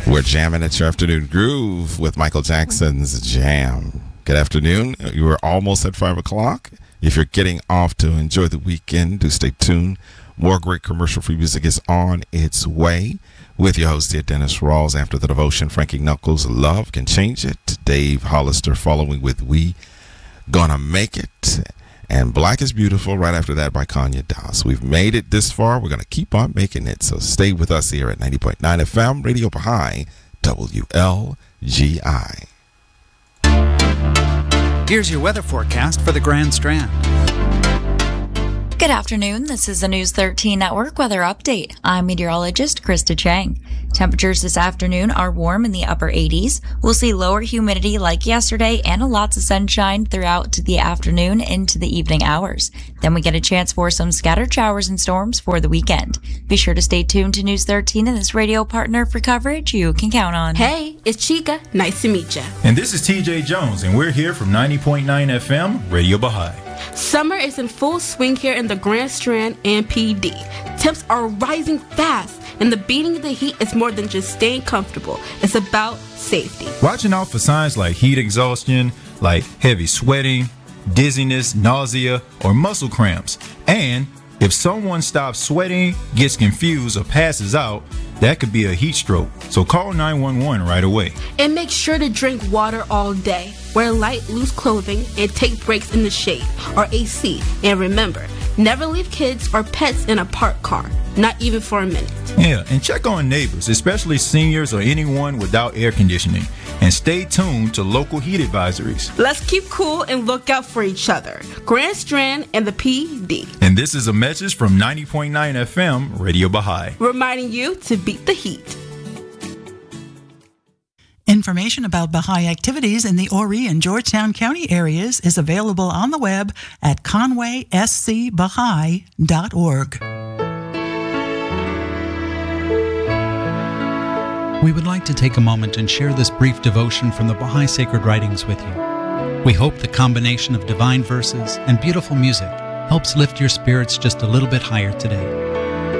We're jamming at your afternoon groove with Michael Jackson's Jam. Good afternoon. You are almost at 5 o'clock. If you're getting off to enjoy the weekend, do stay tuned. More great commercial-free music is on its way. With your host here, Dennis Rawls. After the devotion, Frankie Knuckles, Love Can Change It. Dave Hollister following with We Gonna Make It. And Black is Beautiful right after that by Kanye Das. We've made it this far. We're going to keep on making it. So stay with us here at 90.9 FM, Radio Baha'i, WLGI. Here's your weather forecast for the Grand Strand. Good afternoon. This is the News 13 Network weather update. I'm meteorologist Krista Chang. Temperatures this afternoon are warm in the upper 80s. We'll see lower humidity like yesterday and lots of sunshine throughout the afternoon into the evening hours. Then we get a chance for some scattered showers and storms for the weekend. Be sure to stay tuned to News 13 and this radio partner for coverage you can count on. Hey, it's Chica. Nice to meet ya. And this is TJ Jones, and we're here from 90.9 FM, Radio Baha'i. Summer is in full swing here in the Grand Strand and PD. Temps are rising fast, and the beating of the heat is more than just staying comfortable. It's about safety. Watching out for signs like heat exhaustion, like heavy sweating, dizziness, nausea, or muscle cramps. And if someone stops sweating, gets confused, or passes out, that could be a heat stroke. So call 911 right away. And make sure to drink water all day. Wear light, loose clothing and take breaks in the shade or AC. And remember, never leave kids or pets in a parked car, not even for a minute. Yeah, and check on neighbors, especially seniors or anyone without air conditioning. And stay tuned to local heat advisories. Let's keep cool and look out for each other. Grand Strand and the PD. And this is a message from 90.9 FM, Radio Baha'i. Reminding you to beat the heat. Information about Baha'i activities in the Horry and Georgetown County areas is available on the web at conwayscbaha'i.org. We would like to take a moment and share this brief devotion from the Baha'i Sacred Writings with you. We hope the combination of divine verses and beautiful music helps lift your spirits just a little bit higher today.